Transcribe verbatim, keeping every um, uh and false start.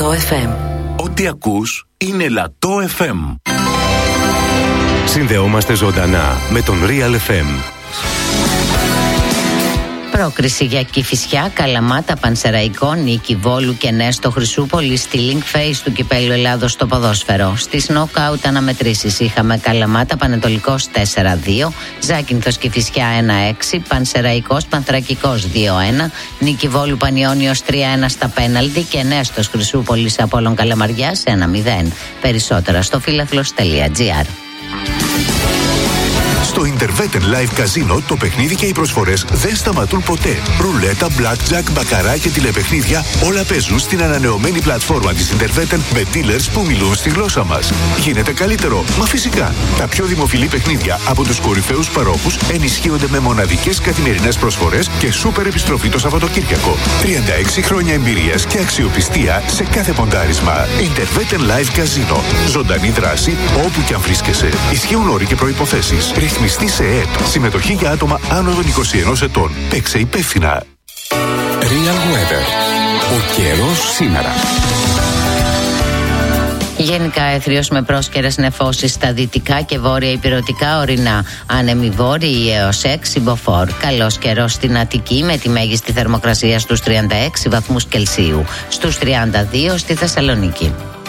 Λατό εφ εμ. Ό,τι ακούς είναι Λατό εφ εμ. Συνδεόμαστε ζωντανά με τον Real εφ εμ. Πρόκριση για Κηφισιά, Καλαμάτα, Πανσεραϊκό, Νίκη, Βόλου και Νέστο Χρυσούπολη στη link phase του Κυπέλλου Ελλάδος στο ποδόσφαιρο. Στις knockout αναμετρήσεις είχαμε Καλαμάτα Πανετολικός τέσσερα δύο, Ζάκυνθος Κηφισιά ένα έξι, Πανσεραϊκός Πανθρακικός δύο ένα, Νίκη Βόλου Πανιώνιος τρία ένα στα πέναλτι και Νέστος Χρυσούπολης Απόλλων Καλαμαριάς ένα μηδέν. Περισσότερα στο φίλαθλος τελεία τζι άρ. Στο Interveten Live Casino το παιχνίδι και οι προσφορές δεν σταματούν ποτέ. Ρουλέτα, blackjack, μπακαρά και τηλεπαιχνίδια όλα παίζουν στην ανανεωμένη πλατφόρμα της Interveten με dealers που μιλούν στη γλώσσα μας. Γίνεται καλύτερο, μα φυσικά. Τα πιο δημοφιλή παιχνίδια από τους κορυφαίους παρόχους ενισχύονται με μοναδικές καθημερινές προσφορές και σούπερ επιστροφή το Σαββατοκύριακο. τριάντα έξι χρόνια εμπειρίας και αξιοπιστία σε κάθε ποντάρισμα. Interveten Live Casino. Ζωντανή δράση όπου και αν βρίσκεσαι. Ισχύουν όροι και προϋποθέσεις. Ρυθμιστή σε ΕΕΠ. Συμμετοχή για άτομα άνω των είκοσι ενός ετών. Παίξε υπεύθυνα. Real Weather. Ο καιρός σήμερα. Γενικά αιθρίως με πρόσκαιρες νεφώσεις στα δυτικά και βόρεια ηπειρωτικά ορεινά. Άνεμοι βόρειοι έως έξι μποφόρ. Καλός καιρός στην Αττική με τη μέγιστη θερμοκρασία στους τριάντα έξι βαθμούς Κελσίου. Στους τριάντα δύο στη Θεσσαλονίκη.